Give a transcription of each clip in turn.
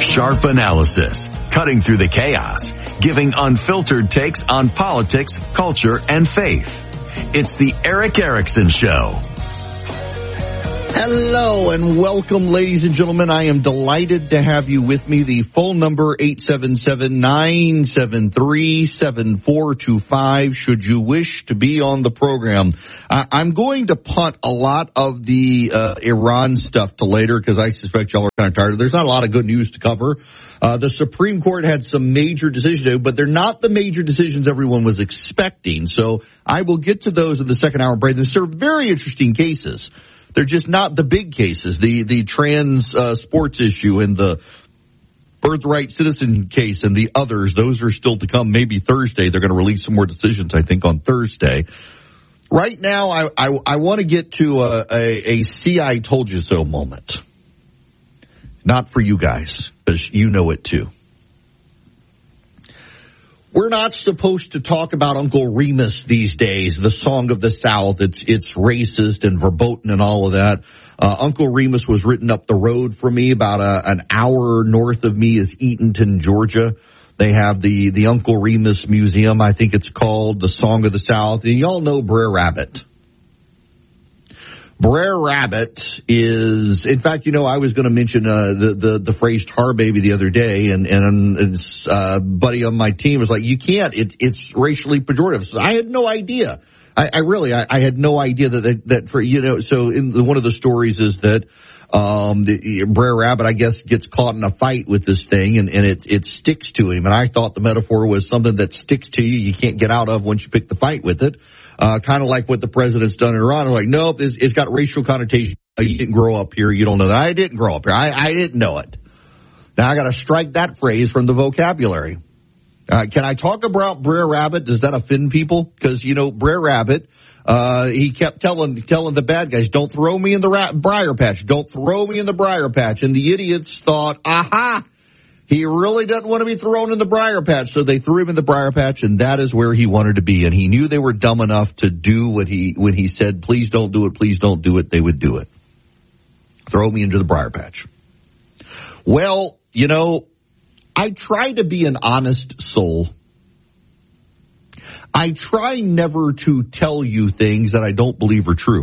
Sharp analysis, cutting through the chaos, giving unfiltered takes on politics, culture, and faith. It's the Erick Erickson Show. Hello and welcome, ladies and gentlemen. I am delighted to have you with me. The phone number, 877-973-7425, should you wish to be on the program. I'm going to punt a lot of the Iran stuff to later because I suspect y'all are kind of tired. There's not a lot of good news to cover. The Supreme Court had some major decisions, but they're not the major decisions everyone was expecting. So I will get to those in the second hour break. They're very interesting cases. They're just not the big cases. The trans sports issue and the birthright citizen case and the others, those are still to come. Maybe Thursday. They're going to release some more decisions, I think, on Thursday. Right now, I want to get to a see I told you so moment. Not for you guys, because you know it too. We're not supposed to talk about Uncle Remus these days, the song of the South. It's racist and verboten and all of that. Uncle Remus was written up the road from me. About an hour north of me is Eatonton, Georgia. They have the Uncle Remus Museum. I think it's called the Song of the South. And y'all know Brer Rabbit. Brer Rabbit is, in fact, you know, I was going to mention the phrase "tar baby" the other day, and a buddy on my team was like, "You can't. It's racially pejorative." So I had no idea. I had no idea that for, you know. So one of the stories is that the Brer Rabbit, I guess, gets caught in a fight with this thing, and it sticks to him. And I thought the metaphor was something that sticks to you. You can't get out of once you pick the fight with it. Kind of like what the president's done in Iran. I'm like, nope, it's got racial connotation. You didn't grow up here. You don't know that. I didn't grow up here. I didn't know it. Now I got to strike that phrase from the vocabulary. Can I talk about Brer Rabbit? Does that offend people? Because, you know, Brer Rabbit, he kept telling the bad guys, don't throw me in the briar patch. Don't throw me in the briar patch. And the idiots thought, aha, he really doesn't want to be thrown in the briar patch. So they threw him in the briar patch, and that is where he wanted to be. And he knew they were dumb enough to do when he said, please don't do it, please don't do it, they would do it. Throw me into the briar patch. Well, you know, I try to be an honest soul. I try never to tell you things that I don't believe are true.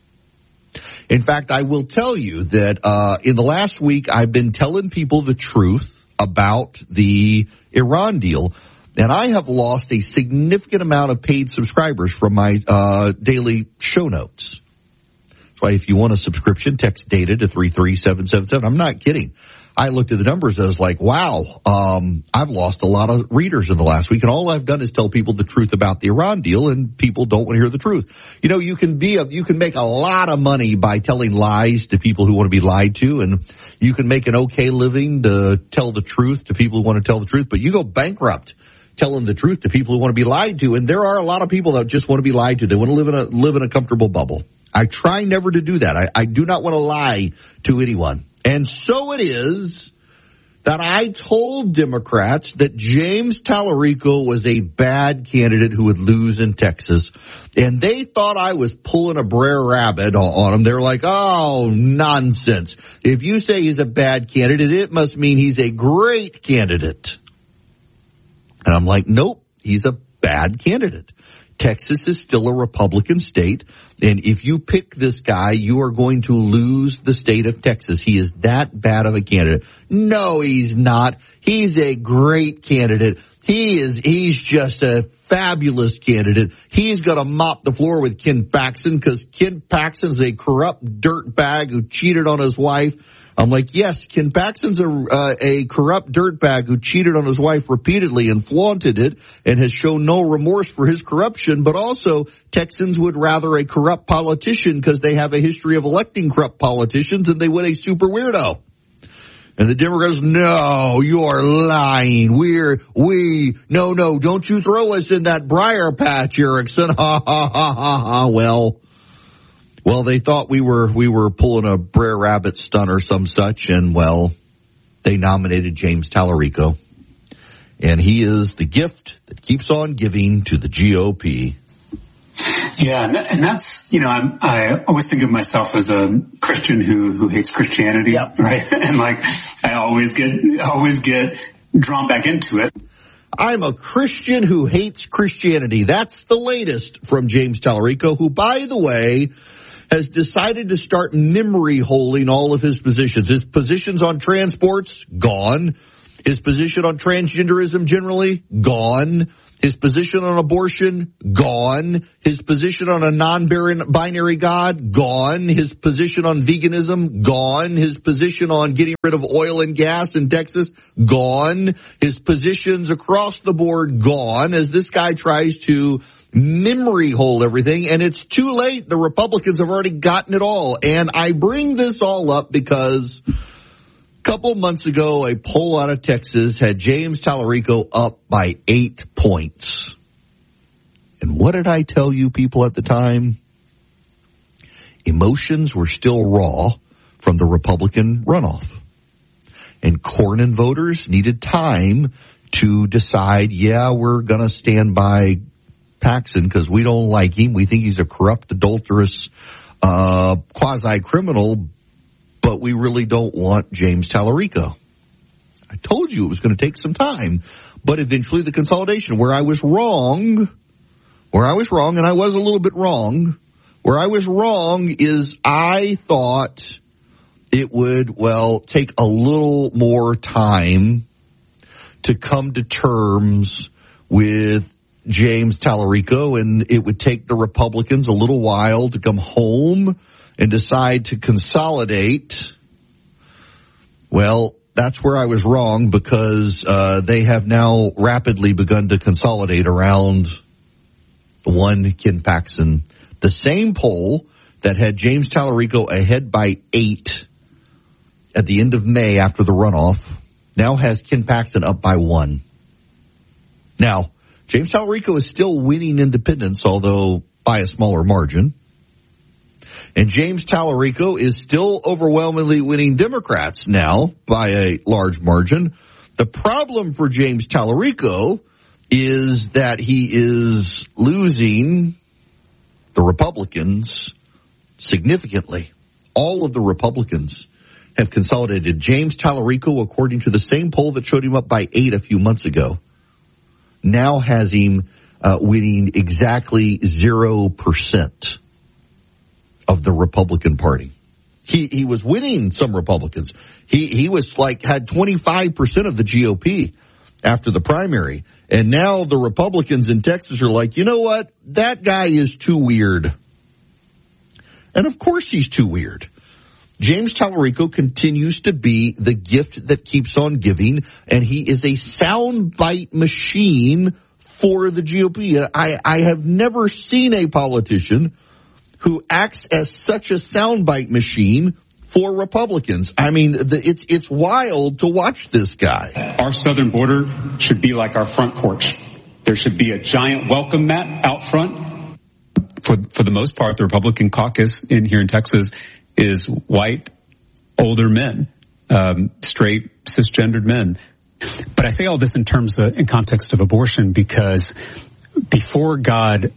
In fact, I will tell you that in the last week, I've been telling people the truth about the Iran deal, and I have lost a significant amount of paid subscribers from my daily show notes. That's why if you want a subscription, text DATA to 33777. I'm not kidding. I looked at the numbers and I was like, wow, I've lost a lot of readers in the last week, and all I've done is tell people the truth about the Iran deal, and people don't want to hear the truth. You know, you can make a lot of money by telling lies to people who want to be lied to, and you can make an okay living to tell the truth to people who want to tell the truth, but you go bankrupt telling the truth to people who want to be lied to, and there are a lot of people that just want to be lied to. They want to live in a comfortable bubble. I try never to do that. I do not want to lie to anyone. And so it is that I told Democrats that James Tallarico was a bad candidate who would lose in Texas. And they thought I was pulling a Brer Rabbit on him. They're like, oh, nonsense. If you say he's a bad candidate, it must mean he's a great candidate. And I'm like, nope, he's a bad candidate. Texas is still a Republican state, and if you pick this guy, you are going to lose the state of Texas. He is that bad of a candidate. No, he's not. He's a great candidate. He's just a fabulous candidate. He's going to mop the floor with Ken Paxton, because Ken Paxton's a corrupt dirtbag who cheated on his wife. I'm like, yes, Ken Paxton's a corrupt dirtbag who cheated on his wife repeatedly and flaunted it and has shown no remorse for his corruption. But also, Texans would rather a corrupt politician because they have a history of electing corrupt politicians than they would a super weirdo. And the Democrats, no, you are lying. No, don't you throw us in that briar patch, Erickson. Ha, ha, ha, ha, ha. Well, they thought we were pulling a Brer Rabbit stunt or some such, and well, they nominated James Tallarico, and he is the gift that keeps on giving to the GOP. Yeah, and that's, I always think of myself as a Christian who hates Christianity, yep. Right? And I always get drawn back into it. I'm a Christian who hates Christianity. That's the latest from James Tallarico, who, by the way, has decided to start memory holding all of his positions. His positions on transports, gone. His position on transgenderism generally, gone. His position on abortion, gone. His position on a non-binary God, gone. His position on veganism, gone. His position on getting rid of oil and gas in Texas, gone. His positions across the board, gone, as this guy tries to memory hole everything. And it's too late. The Republicans have already gotten it all. And I bring this all up because couple months ago, a poll out of Texas had James Tallarico up by 8 points. And what did I tell you people at the time? Emotions were still raw from the Republican runoff. And Cornyn voters needed time to decide, we're going to stand by Paxton because we don't like him. We think he's a corrupt, adulterous, quasi-criminal, but we really don't want James Tallarico. I told you it was going to take some time, but eventually the consolidation where I was wrong, and I was a little bit wrong, where I was wrong is I thought it would, take a little more time to come to terms with James Tallarico, and it would take the Republicans a little while to come home and decide to consolidate. Well, that's where I was wrong because they have now rapidly begun to consolidate around one Ken Paxton. The same poll that had James Tallarico ahead by 8 at the end of May after the runoff now has Ken Paxton up by 1. Now, James Tallarico is still winning independents, although by a smaller margin. And James Tallarico is still overwhelmingly winning Democrats now by a large margin. The problem for James Tallarico is that he is losing the Republicans significantly. All of the Republicans have consolidated. James Tallarico, according to the same poll that showed him up by 8 a few months ago, now has him winning exactly 0% of the Republican Party. He was winning some Republicans. He was had 25% of the GOP after the primary. And now the Republicans in Texas are like, you know what? That guy is too weird. And of course he's too weird. James Tallarico continues to be the gift that keeps on giving, and he is a soundbite machine for the GOP. I have never seen a politician who acts as such a soundbite machine for Republicans. I mean, it's wild to watch this guy. Our southern border should be like our front porch. There should be a giant welcome mat out front. For the most part, the Republican caucus here in Texas is white, older men, straight, cisgendered men. But I say all this in context of abortion because before God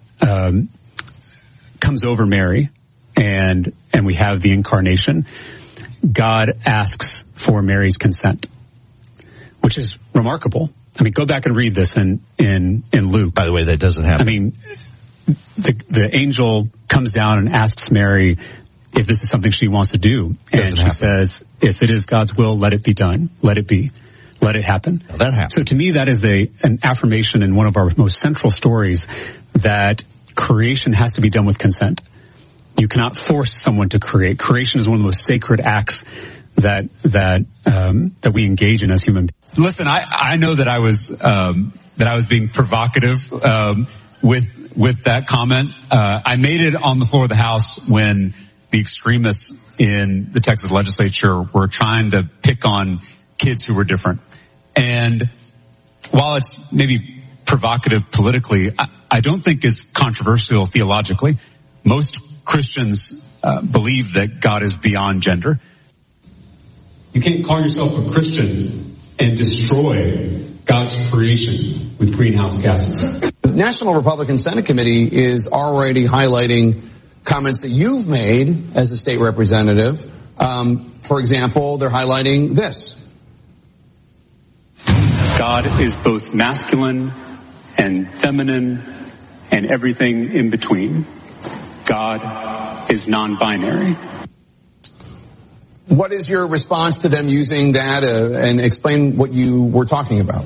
comes over Mary and we have the incarnation, God asks for Mary's consent, which is remarkable. I mean, go back and read this in Luke. By the way, that doesn't happen. I mean, the angel comes down and asks Mary if this is something she wants to do. And she says, if it is God's will, let it be done. Let it be. Let it happen. Now that happens. So to me, that is an affirmation in one of our most central stories that creation has to be done with consent. You cannot force someone to create. Creation is one of the most sacred acts that we engage in as human beings. Listen, I know that I was being provocative with that comment. I made it on the floor of the House when the extremists in the Texas legislature were trying to pick on kids who were different. And while it's maybe provocative politically, I don't think it's controversial theologically. Most Christians believe that God is beyond gender. You can't call yourself a Christian and destroy God's creation with greenhouse gases. The National Republican Senate Committee is already highlighting comments that you've made as a state representative. For example, they're highlighting this. God is both masculine and feminine and everything in between. God is non-binary. What is your response to them using that and explain what you were talking about?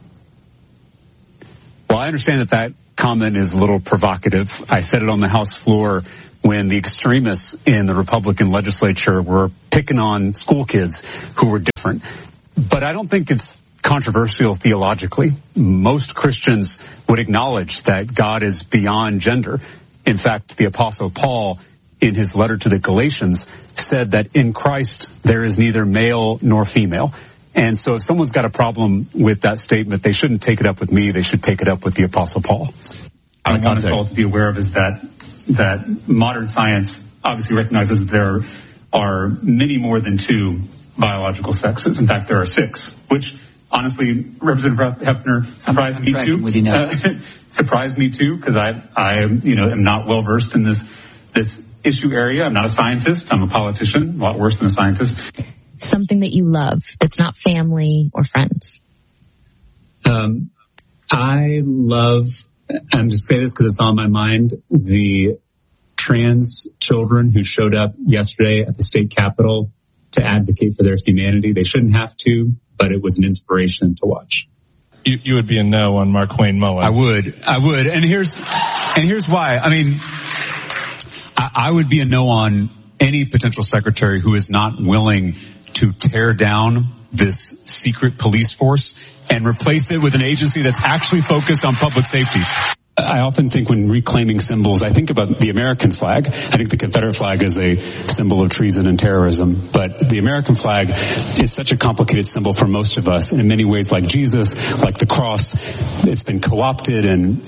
Well, I understand that comment is a little provocative. I said it on the House floor when the extremists in the Republican legislature were picking on school kids who were different. But I don't think it's controversial theologically. Most Christians would acknowledge that God is beyond gender. In fact, the Apostle Paul, in his letter to the Galatians, said that in Christ there is neither male nor female. And so if someone's got a problem with that statement, they shouldn't take it up with me. They should take it up with the Apostle Paul. What I want us all to be aware of is that modern science obviously recognizes that there are many more than two biological sexes. In fact, there are 6, which honestly, Representative Hefner surprised me too. Surprised me too, because I am not well versed in this issue area. I'm not a scientist. I'm a politician, a lot worse than a scientist. Something that you love that's not family or friends. I love, I'm just saying this because it's on my mind, the trans children who showed up yesterday at the state capitol to advocate for their humanity. They shouldn't have to, but it was an inspiration to watch. You would be a no on Markwayne Mullin. I would. And here's why. I mean, I would be a no on any potential secretary who is not willing to tear down this secret police force and replace it with an agency that's actually focused on public safety. I often think when reclaiming symbols, I think about the American flag. I think the Confederate flag is a symbol of treason and terrorism, but the American flag is such a complicated symbol for most of us. And in many ways, like Jesus, like the cross, it's been co-opted and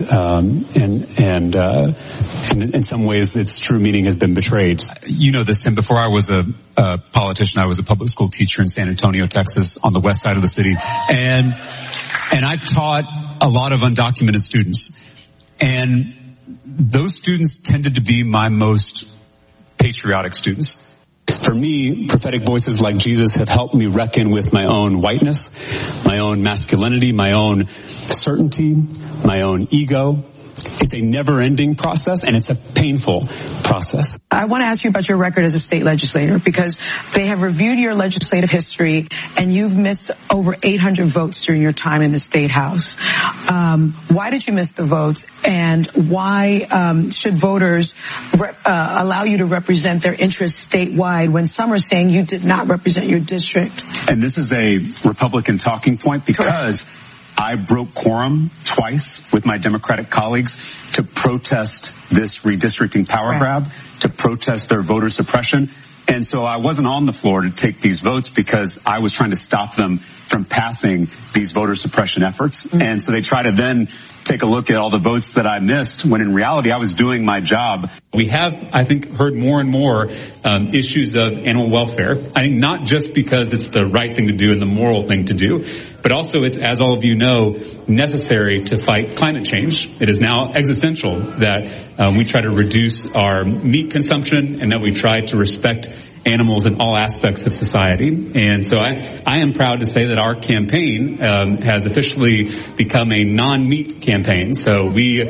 in some ways its true meaning has been betrayed. You know this, Tim, before I was a politician, I was a public school teacher in San Antonio, Texas, on the west side of the city. And I taught a lot of undocumented students. And those students tended to be my most patriotic students. For me, prophetic voices like Jesus have helped me reckon with my own whiteness, my own masculinity, my own certainty, my own ego. It's a never-ending process, and it's a painful process. I want to ask you about your record as a state legislator, because they have reviewed your legislative history, and you've missed over 800 votes during your time in the State House. Why did you miss the votes, and why should voters allow you to represent their interests statewide when some are saying you did not represent your district? And this is a Republican talking point because I broke quorum twice with my Democratic colleagues to protest this redistricting power grab, to protest their voter suppression. And so I wasn't on the floor to take these votes because I was trying to stop them from passing these voter suppression efforts. And so they try to then take a look at all the votes that I missed, when in reality I was doing my job. We have, I think, heard more and more issues of animal welfare. I think not just because it's the right thing to do and the moral thing to do, but also it's, as all of you know, necessary to fight climate change. It is now existential that we try to reduce our meat consumption and that we try to respect animals in all aspects of society. And so I am proud to say that our campaign has officially become a non-meat campaign. So we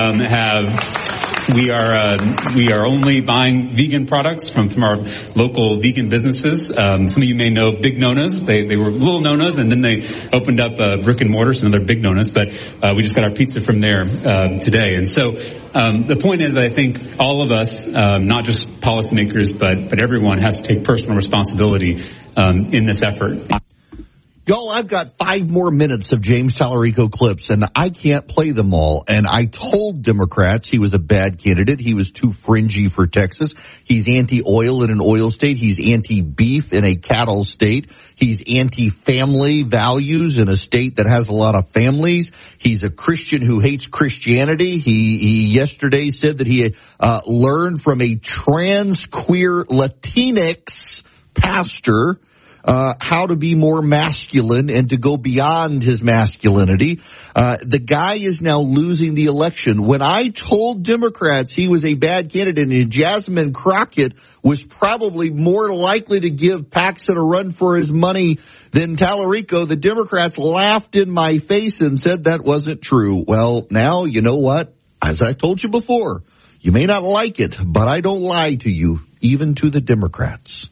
are only buying vegan products from our local vegan businesses. Some of you may know Big Nona's. They were Little Nona's, and then they opened up brick and mortar, so another Big Nona's. But we just got our pizza from there today. And so the point is that I think all of us, not just policymakers, but everyone, has to take personal responsibility in this effort. Y'all, I've got 5 more minutes of James Tallarico clips, and I can't play them all. And I told Democrats he was a bad candidate. He was too fringy for Texas. He's anti-oil in an oil state. He's anti-beef in a cattle state. He's anti-family values in a state that has a lot of families. He's a Christian who hates Christianity. He yesterday said that he learned from a trans queer Latinx pastor how to be more masculine and to go beyond his masculinity. The guy is now losing the election. When I told Democrats he was a bad candidate and Jasmine Crockett was probably more likely to give Paxton a run for his money than Tallarico, the Democrats laughed in my face and said that wasn't true. Well, now, you know what? As I told you before, you may not like it, but I don't lie to you, even to the Democrats.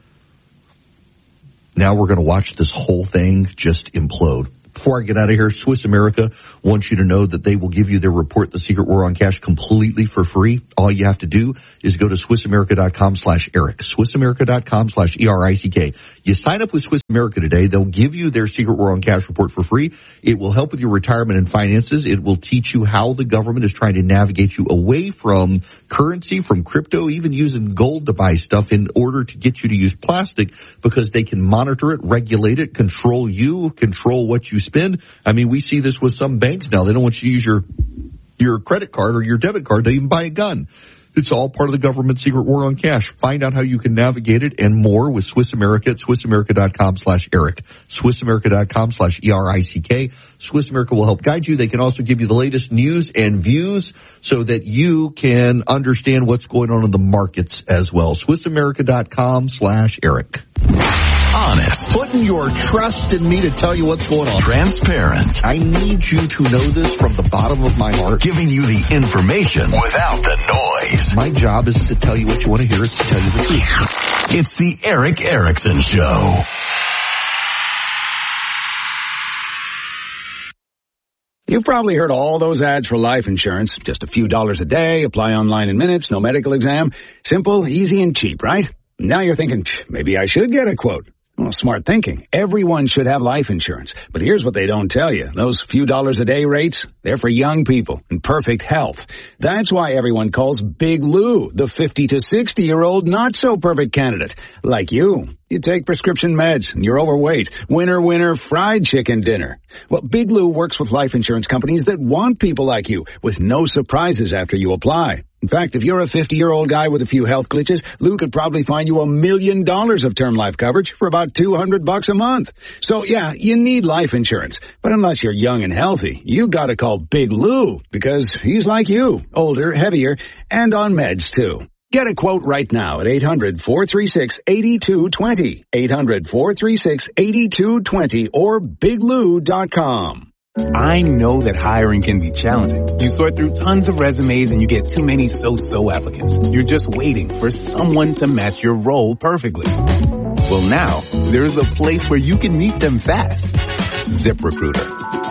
Now we're going to watch this whole thing just implode. Before I get out of here, Swiss America wants you to know that they will give you their report, The Secret War on Cash, completely for free. All you have to do is go to SwissAmerica.com/Eric, SwissAmerica.com/ERICK. You sign up with Swiss America today. They'll give you their Secret War on Cash report for free. It will help with your retirement and finances. It will teach you how the government is trying to navigate you away from currency, from crypto, even using gold to buy stuff in order to get you to use plastic, because they can monitor it, regulate it, control you, control what you spend. I mean, we see this with some banks now. They don't want you to use your credit card or your debit card to even buy a gun. It's all part of the government's secret war on cash. Find out how you can navigate it and more with Swiss America at SwissAmerica.com/Eric, SwissAmerica.com/ERICK. Swiss America will help guide you. They can also give you the latest news and views so that you can understand what's going on in the markets as well. SwissAmerica.com/Eric. Honest. Putting your trust in me to tell you what's going on. Transparent. I need you to know this from the bottom of my heart. Giving you the information without the noise. My job isn't to tell you what you want to hear, it's to tell you the truth. It's the Erick Erickson Show. You've probably heard all those ads for life insurance. Just a few dollars a day, apply online in minutes, no medical exam. Simple, easy, and cheap, right? Now you're thinking, maybe I should get a quote. Well, smart thinking. Everyone should have life insurance. But here's what they don't tell you. Those few dollars a day rates, they're for young people in perfect health. That's why everyone calls Big Lou the 50 to 60-year-old not-so-perfect candidate. Like you. You take prescription meds and you're overweight. Winner, fried chicken dinner. Well, Big Lou works with life insurance companies that want people like you with no surprises after you apply. In fact, if you're a 50-year-old guy with a few health glitches, Lou could probably find you $1 million of term life coverage for about $200 a month. So yeah, you need life insurance. But unless you're young and healthy, you gotta call Big Lou because he's like you, older, heavier, and on meds too. Get a quote right now at 800-436-8220. 800-436-8220 or biglou.com. I know that hiring can be challenging. You sort through tons of resumes and you get too many so-so applicants. You're just waiting for someone to match your role perfectly. Well, now, there's a place where you can meet them fast. ZipRecruiter.